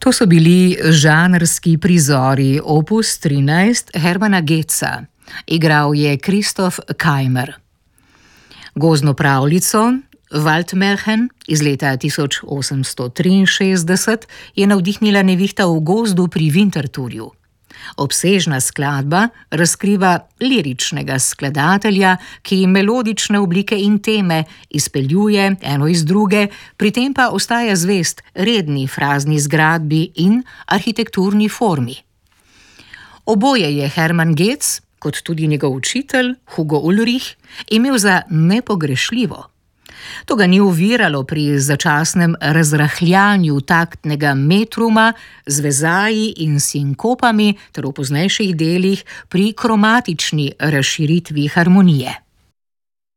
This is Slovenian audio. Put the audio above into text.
To so bili žanrski prizori opus 13 Hermanna Goetza. Igral je Christoph Keimer. Gozdno pravljico Waldmärchen iz leta 1863 je navdihnila Nevihta v gozdu pri Winterthurju. Obsežna skladba razkriva liričnega skladatelja, ki melodične oblike in teme izpeljuje eno iz druge, pri tem pa ostaja zvest redni frazni zgradbi in arhitekturni formi. Oboje je Hermann Goetz, kot tudi njegov učitelj Hugo Ulrich, imel za nepogrešljivo. To ga ni oviralo pri začasnem razrahljanju taktnega metruma z vezaji in sinkopami ter v poznejših delih pri kromatični razširitvi harmonije.